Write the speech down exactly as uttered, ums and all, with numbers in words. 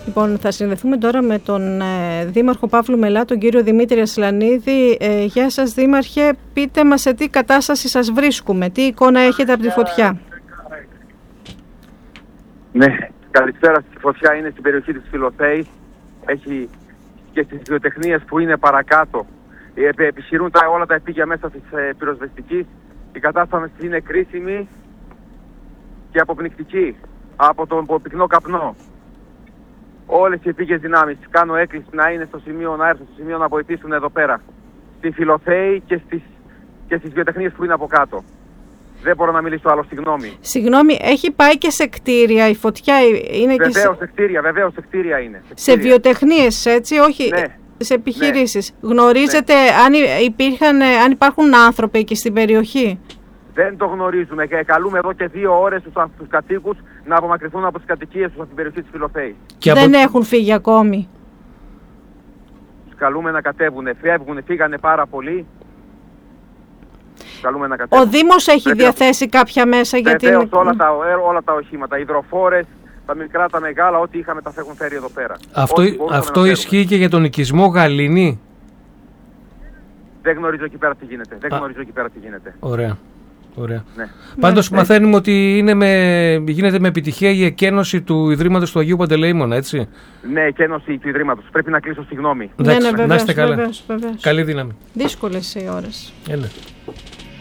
Λοιπόν, θα συνδεθούμε τώρα με τον ε, Δήμαρχο Παύλου Μελά, τον κύριο Δημήτρη Ασλανίδη. Ε, γεια σας, Δήμαρχε. Πείτε μας σε τι κατάσταση σας βρίσκουμε, τι εικόνα έχετε από τη φωτιά. Ναι, καλησπέρα. Στη φωτιά είναι στην περιοχή της Φιλοθέης. Έχει και στις βιοτεχνίες που είναι παρακάτω. Επιχειρούν τα, όλα τα επίγεια μέσα της ε, πυροσβεστικής. Η κατάσταση είναι κρίσιμη και αποπνικτική από τον πυκνό καπνό. Όλες οι επίγειες δυνάμεις κάνω έκκληση να είναι στο σημείο, να έρθουν στο σημείο να βοηθήσουν εδώ πέρα. Στη Φιλοθέη και στις, και στις βιοτεχνίες που είναι από κάτω. Δεν μπορώ να μιλήσω άλλο, συγγνώμη. Συγγνώμη, έχει πάει και σε κτίρια η φωτιά? Είναι βεβαίως και σε... σε κτίρια, βεβαίως σε κτίρια είναι. Σε, σε βιοτεχνίες, έτσι, όχι ναι. σε επιχειρήσεις. Ναι. Γνωρίζετε ναι. αν, υπήρχαν, αν υπάρχουν άνθρωποι εκεί στην περιοχή? Δεν το γνωρίζουμε και καλούμε εδώ και δύο ώρες τους, τους κατοίκους να απομακρυνθούν από τις κατοικίες τους από την περιοχή της Φιλοθέης. Δεν από... έχουν φύγει ακόμη? Τους καλούμε να κατέβουν, φεύγουν, φύγανε πάρα πολύ. Τους καλούμε να κατέβουν. Ο Δήμος έχει Πρέπει διαθέσει να... κάποια μέσα για την... Βεβαίως, όλα τα, όλα τα οχήματα, υδροφόρες, τα μικρά, τα μεγάλα, ό,τι είχαμε τα έχουν φέρει εδώ πέρα. Αυτό, αυτό ισχύει και για τον οικισμό Γαλήνη? Δεν γνωρίζω εκεί πέρα τι γίνεται. Δεν Α. γνωρίζω εκεί πέρα τι γίνεται. Ωραία. Ωραία. Ναι. Πάντως ναι. μαθαίνουμε ότι είναι με, γίνεται με επιτυχία η εκένωση του Ιδρύματος του Αγίου Παντελεήμωνα, έτσι. Ναι, εκένωση του Ιδρύματος. Πρέπει να κλείσω, συγγνώμη. Ναι, ναι, Εντάξει, βεβαίως, να είστε καλά. Βεβαίως, βεβαίως. Καλή δύναμη. Δύσκολες οι ώρες. Ε, ναι.